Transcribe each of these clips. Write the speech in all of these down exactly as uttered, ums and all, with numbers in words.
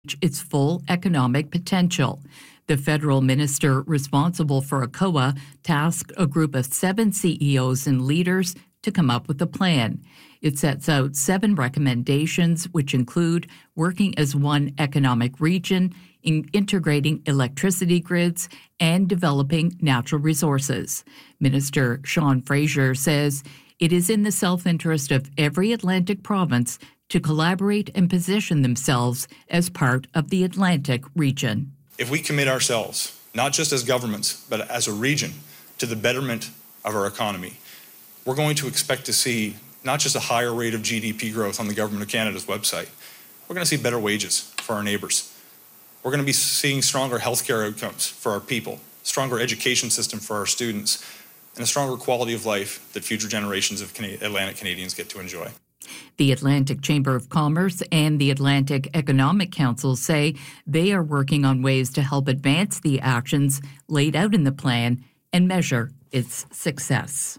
its full economic potential. The federal minister responsible for ACOA tasked a group of seven C E Os and leaders to come up with a plan. It sets out seven recommendations, which include working as one economic region, in integrating electricity grids, and developing natural resources. Minister Sean Fraser says it is in the self-interest of every Atlantic province to collaborate and position themselves as part of the Atlantic region. If we commit ourselves, not just as governments, but as a region, to the betterment of our economy, we're going to expect to see not just a higher rate of G D P growth on the Government of Canada's website, we're going to see better wages for our neighbours. We're going to be seeing stronger healthcare outcomes for our people, stronger education system for our students, and a stronger quality of life that future generations of Can- Atlantic Canadians get to enjoy. The Atlantic Chamber of Commerce and the Atlantic Economic Council say they are working on ways to help advance the actions laid out in the plan and measure its success.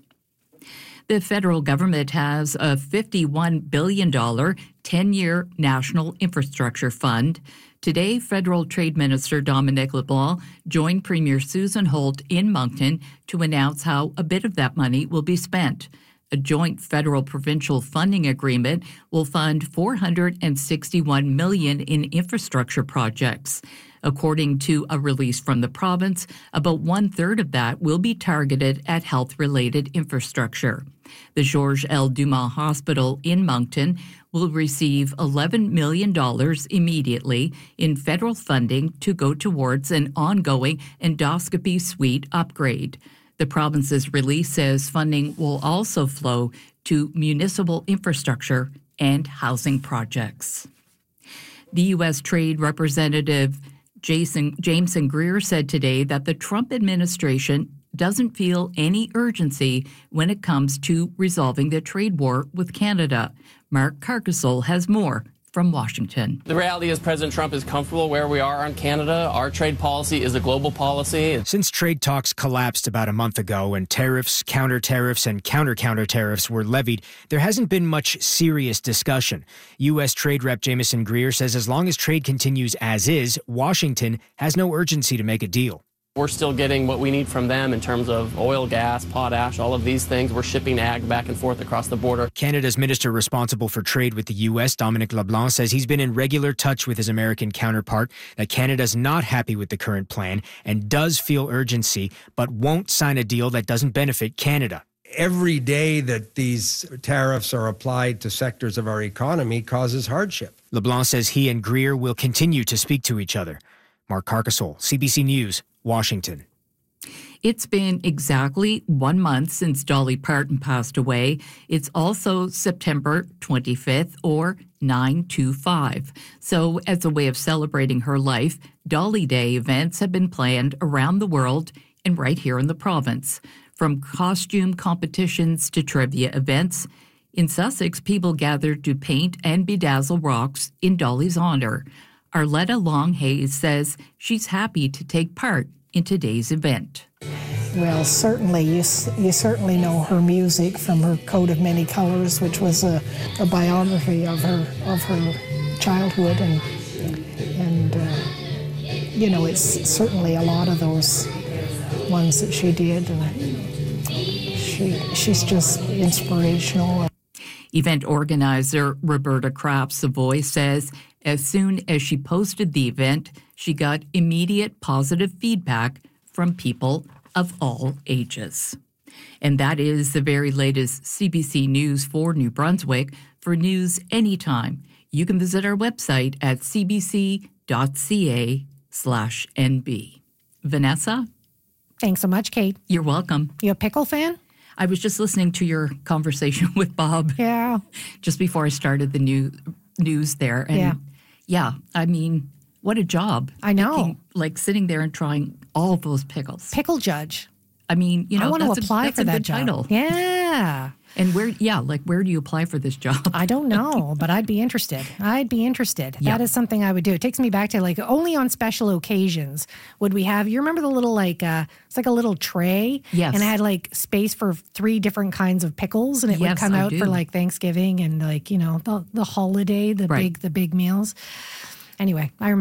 The federal government has a fifty-one billion dollars ten-year national infrastructure fund. Today, Federal Trade Minister Dominic LeBlanc joined Premier Susan Holt in Moncton to announce how a bit of that money will be spent. A joint federal-provincial funding agreement will fund four hundred sixty-one million dollars in infrastructure projects. According to a release from the province, about one-third of that will be targeted at health-related infrastructure. The Georges L. Dumas Hospital in Moncton will receive eleven million dollars immediately in federal funding to go towards an ongoing endoscopy suite upgrade. The province's release says funding will also flow to municipal infrastructure and housing projects. The U S Trade Representative Jason, Jameson Greer said today that the Trump administration doesn't feel any urgency when it comes to resolving the trade war with Canada. Mark Carcasole has more from Washington. The reality is President Trump is comfortable where we are on Canada. Our trade policy is a global policy. Since trade talks collapsed about a month ago and tariffs, counter-tariffs, and counter-counter tariffs were levied, there hasn't been much serious discussion. U S. Trade Rep Jameson Greer says as long as trade continues as is, Washington has no urgency to make a deal. We're still getting what we need from them in terms of oil, gas, potash, all of these things. We're shipping ag back and forth across the border. Canada's minister responsible for trade with the U S, Dominic LeBlanc, says he's been in regular touch with his American counterpart, that Canada's not happy with the current plan and does feel urgency, but won't sign a deal that doesn't benefit Canada. Every day that these tariffs are applied to sectors of our economy causes hardship. LeBlanc says he and Greer will continue to speak to each other. Mark Carcasole, C B C News, Washington. It's been exactly one month since Dolly Parton passed away. It's also September twenty-fifth, or nine two five. So as a way of celebrating her life, Dolly Day events have been planned around the world and right here in the province. From costume competitions to trivia events, in Sussex, people gathered to paint and bedazzle rocks in Dolly's honor. Arletta Longhayes says she's happy to take part in today's event. Well, certainly, you, you certainly know her music from her Coat of Many Colors, which was a, a biography of her of her childhood, and and uh, you know, it's certainly a lot of those ones that she did, and she she's just inspirational. Event organizer Roberta Kraft Savoy says as soon as she posted the event, she got immediate positive feedback from people of all ages. And that is the very latest C B C News for New Brunswick. For news anytime, you can visit our website at cbc.ca slash nb. Vanessa? Thanks so much, Kate. You're welcome. You a pickle fan? I was just listening to your conversation with Bob. Yeah. Just before I started the new news there. And yeah. Yeah, I mean, what a job. I know. Making, like sitting there and trying all of those pickles. Pickle judge. I mean, you know, I want to that's apply a, that's for a that good job. title. Yeah. And where, yeah, like where do you apply for this job? I don't know, but I'd be interested. I'd be interested. Yeah. That is something I would do. It takes me back to like only on special occasions would we have, you remember the little like, uh, it's like a little tray? Yes. And it had like space for three different kinds of pickles, and it Yes, would come I out do. for like Thanksgiving and like, you know, the, the holiday, the Right. big, the big meals. Anyway, I remember.